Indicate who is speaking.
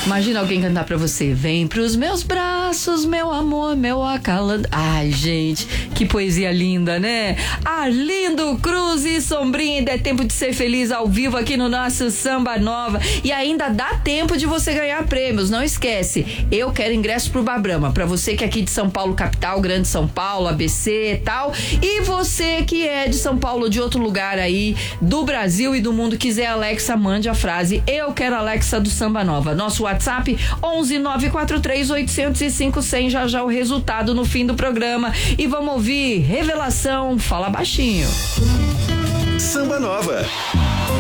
Speaker 1: Imagina alguém cantar pra você: vem pros meus braços, meu amor, meu acalando. Ai, gente, que poesia linda, né? Arlindo Cruz e Sombrinha, ainda é tempo de ser feliz ao vivo aqui no nosso Samba Nova. E ainda dá tempo de você ganhar prêmios, não esquece. Eu quero ingresso pro Babrama, pra você que é aqui de São Paulo, capital, Grande São Paulo, ABC e tal. E você que é de São Paulo, de outro lugar aí, do Brasil e do mundo, quiser Alexa, mande a frase: eu quero Alexa do Samba Nova. Nosso WhatsApp 11 943 805 100. Já o resultado no fim do programa. E vamos ouvir Revelação, fala baixinho.
Speaker 2: Samba Nova.